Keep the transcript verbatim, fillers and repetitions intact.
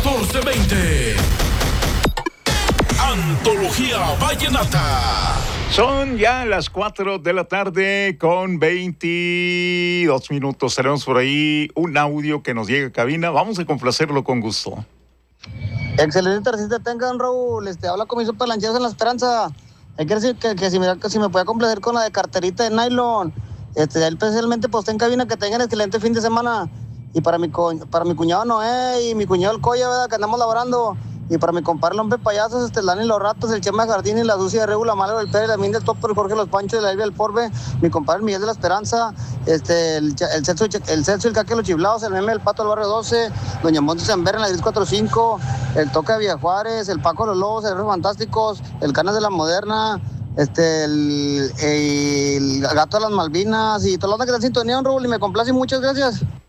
catorce veinte. Antología Vallenata. Son ya las cuatro de la tarde con veintidós minutos. Tenemos por ahí un audio que nos llega a cabina. Vamos a complacerlo con gusto. Excelente tarjeta tengan, Raúl. Este, habla con mis sopas lancheros en La Esperanza. Hay que decir que, que, si me, que si me puede complacer con la de carterita de nylon. Este, especialmente pues en cabina, que tengan excelente fin de semana. Y para mi, para mi cuñado Noé y mi cuñado El Coya, ¿verdad? Que andamos laborando. Y para mi compadre el hombre payasos, este, el Dani Los Ratos, el Chema Jardín y la Dulce de Regula, Malo del Pérez, la Min del Topo, el Jorge Los Panchos, la Elvia del Porbe, mi compadre Miguel de la Esperanza, este, el, el Celso, el Celso, el Caque de los Chiblados, el Meme del Pato del Barrio doce, Doña Montes Amber en la diez cuarenta y cinco, el Toca de Villa Juárez, el Paco de los Lobos, el Río Fantásticos, el Canas de la Moderna, este, el, el Gato de las Malvinas y toda la onda que está en sintonía, Raúl, y me complace, muchas gracias.